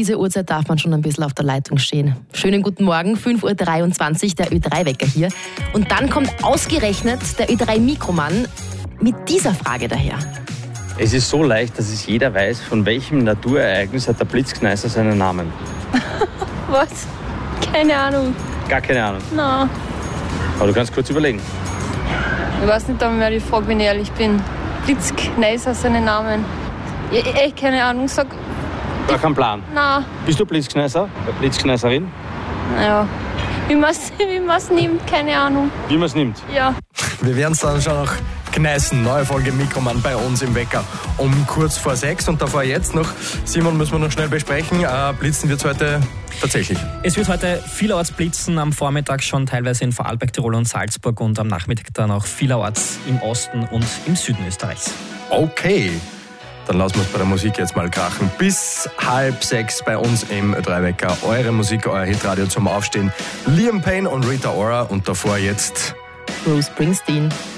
diese Uhrzeit darf man schon ein bisschen auf der Leitung stehen. Schönen guten Morgen, 5.23 Uhr, der Ö3-Wecker hier. Und dann kommt ausgerechnet der Ö3-Mikromann mit dieser Frage daher. Es ist so leicht, dass es jeder weiß, von welchem Naturereignis hat der Blitzkneißer seinen Namen. Was? Keine Ahnung. Gar keine Ahnung. Nein. Aber du kannst kurz überlegen. Ich weiß nicht einmal die Frage, wenn ich ehrlich bin. Blitzkneißer seinen Namen. Echt keine Ahnung. Sag. Gar kein Plan. Nein. Bist du Blitzkneißer? Blitzkneißerin? Naja. Wie man es nimmt, keine Ahnung. Wie man es nimmt? Ja. Wir werden es dann schon noch kneißen. Neue Folge Mikromann bei uns im Wecker um kurz vor 6. Und davor jetzt noch, Simon, müssen wir noch schnell besprechen. Blitzen wird es heute tatsächlich? Es wird heute vielerorts blitzen, am Vormittag schon teilweise in Vorarlberg, Tirol und Salzburg und am Nachmittag dann auch vielerorts im Osten und im Süden Österreichs. Okay. Dann lassen wir es bei der Musik jetzt mal krachen. Bis 5:30 bei uns im Ö3-Wecker. Eure Musik, euer Hitradio zum Aufstehen. Liam Payne und Rita Ora und davor jetzt Bruce Springsteen.